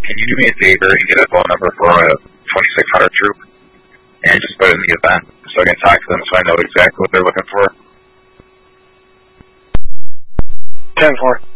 can you do me a favor and get a phone number for a 2600 troop and just put it in the event so I can talk to them so I know exactly what they're looking for? 10-4.